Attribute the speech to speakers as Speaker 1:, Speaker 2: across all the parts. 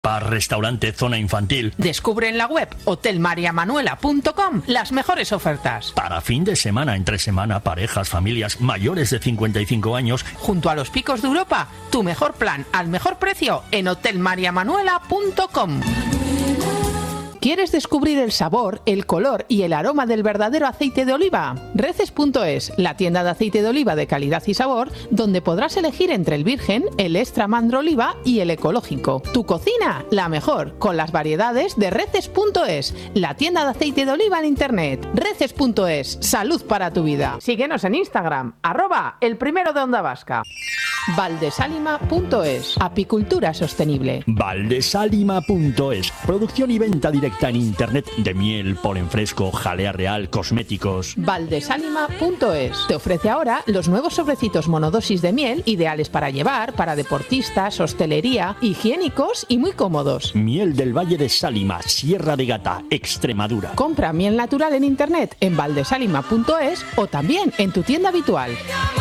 Speaker 1: Bar, restaurante, zona infantil.
Speaker 2: Descubre en la web hotelmariamanuela.com las mejores ofertas.
Speaker 1: Para fin de semana, entre semana, parejas, familias mayores de 55 años.
Speaker 2: Junto a los picos de Europa, tu mejor plan al mejor precio en hotelmariamanuela.com. ¿Quieres descubrir el sabor, el color y el aroma del verdadero aceite de oliva? Reces.es, la tienda de aceite de oliva de calidad y sabor, donde podrás elegir entre el virgen, el extra mandro oliva y el ecológico. Tu cocina, la mejor, con las variedades de Reces.es, la tienda de aceite de oliva en internet. Reces.es, salud para tu vida. Síguenos en Instagram, @elprimero de Onda Vasca. Valdesalima.es, apicultura sostenible.
Speaker 1: Valdesalima.es, producción y venta directa en internet de miel, polen fresco, jalea real, cosméticos.
Speaker 2: Valdesalima.es te ofrece ahora los nuevos sobrecitos monodosis de miel, ideales para llevar, para deportistas, hostelería, higiénicos y muy cómodos.
Speaker 1: Miel del Valle de Sálima, Sierra de Gata, Extremadura.
Speaker 2: Compra miel natural en internet en valdesalima.es o también en tu tienda habitual.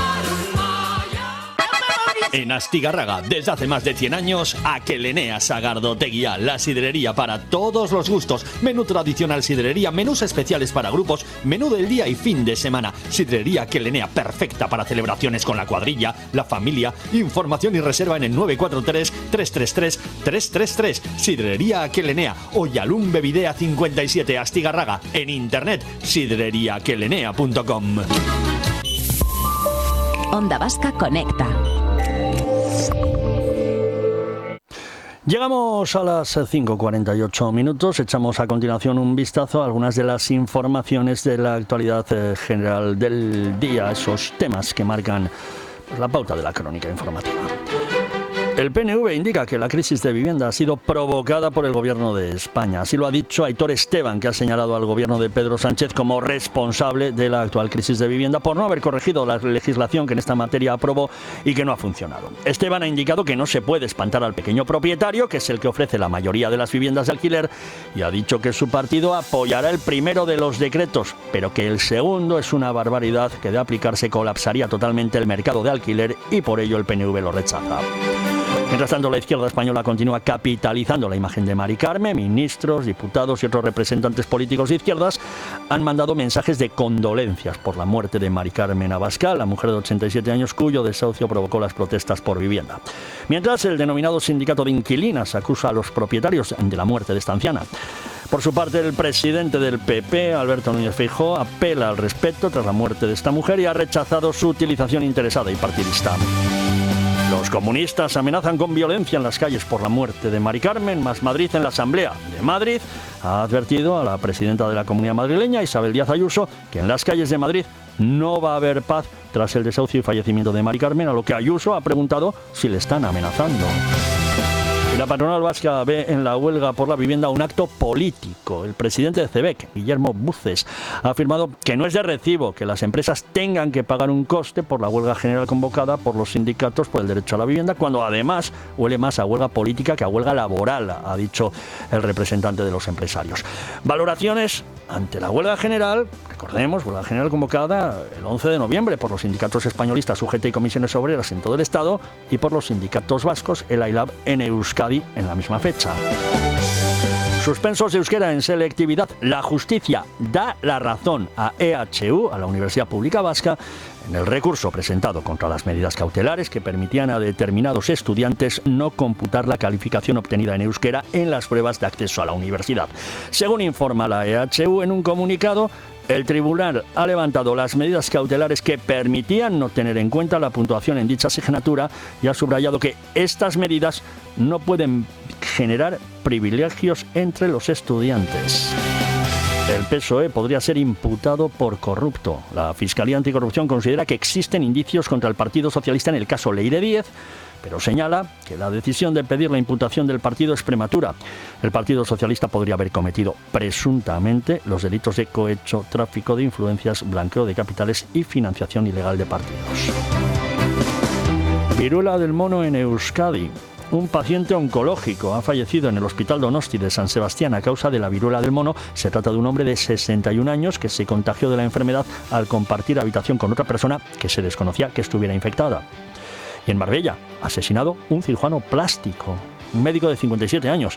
Speaker 1: En Astigarraga, desde hace más de 100 años, Aquelenea Sagardoteguía, la sidrería para todos los gustos. Menú tradicional sidrería, menús especiales para grupos, menú del día y fin de semana. Sidrería Aquelenea, perfecta para celebraciones con la cuadrilla, la familia. Información y reserva en el 943-333-333. Sidrería Aquelenea, Oyalum Bevidea 57, Astigarraga. En internet, sidreriaaquelenea.com.
Speaker 3: Onda Vasca Conecta.
Speaker 4: Llegamos a las 5:48 minutos. Echamos a continuación un vistazo a algunas de las informaciones de la actualidad general del día, esos temas que marcan la pauta de la crónica informativa. El PNV indica que la crisis de vivienda ha sido provocada por el gobierno de España. Así lo ha dicho Aitor Esteban, que ha señalado al gobierno de Pedro Sánchez como responsable de la actual crisis de vivienda por no haber corregido la legislación que en esta materia aprobó y que no ha funcionado. Esteban ha indicado que no se puede espantar al pequeño propietario, que es el que ofrece la mayoría de las viviendas de alquiler, y ha dicho que su partido apoyará el primero de los decretos, pero que el segundo es una barbaridad que de aplicarse colapsaría totalmente el mercado de alquiler y por ello el PNV lo rechaza. Mientras tanto, la izquierda española continúa capitalizando la imagen de Mari Carmen. Ministros, diputados y otros representantes políticos de izquierdas han mandado mensajes de condolencias por la muerte de Mari Carmen Abascal, la mujer de 87 años cuyo desahucio provocó las protestas por vivienda. Mientras, el denominado sindicato de inquilinas acusa a los propietarios de la muerte de esta anciana. Por su parte, el presidente del PP, Alberto Núñez Feijóo, apela al respeto tras la muerte de esta mujer y ha rechazado su utilización interesada y partidista. Los comunistas amenazan con violencia en las calles por la muerte de Mari Carmen. Más Madrid, en la Asamblea de Madrid, ha advertido a la presidenta de la Comunidad Madrileña, Isabel Díaz Ayuso, que en las calles de Madrid no va a haber paz tras el desahucio y fallecimiento de Mari Carmen, a lo que Ayuso ha preguntado si le están amenazando. Y la patronal vasca ve en la huelga por la vivienda un acto político. El presidente de CEBEC, Guillermo Buces, ha afirmado que no es de recibo que las empresas tengan que pagar un coste por la huelga general convocada por los sindicatos por el derecho a la vivienda, cuando además huele más a huelga política que a huelga laboral, ha dicho el representante de los empresarios. Valoraciones ante la huelga general, recordemos, huelga general convocada el 11 de noviembre por los sindicatos españolistas UGT y comisiones obreras en todo el Estado y por los sindicatos vascos, el AILAB en Euskadi, en la misma fecha. Suspensos de euskera en selectividad. La justicia da la razón a EHU, a la Universidad Pública Vasca, en el recurso presentado contra las medidas cautelares que permitían a determinados estudiantes no computar la calificación obtenida en euskera en las pruebas de acceso a la universidad. Según informa la EHU en un comunicado, el tribunal ha levantado las medidas cautelares que permitían no tener en cuenta la puntuación en dicha asignatura y ha subrayado que estas medidas no pueden generar privilegios entre los estudiantes. El PSOE podría ser imputado por corrupto. La Fiscalía Anticorrupción considera que existen indicios contra el Partido Socialista en el caso Leire Díez, pero señala que la decisión de pedir la imputación del partido es prematura. El Partido Socialista podría haber cometido presuntamente los delitos de cohecho, tráfico de influencias, blanqueo de capitales y financiación ilegal de partidos. Viruela del mono en Euskadi. Un paciente oncológico ha fallecido en el Hospital Donosti de San Sebastián a causa de la viruela del mono. Se trata de un hombre de 61 años que se contagió de la enfermedad al compartir habitación con otra persona que se desconocía que estuviera infectada. Y en Marbella, asesinado un cirujano plástico. Un médico de 57 años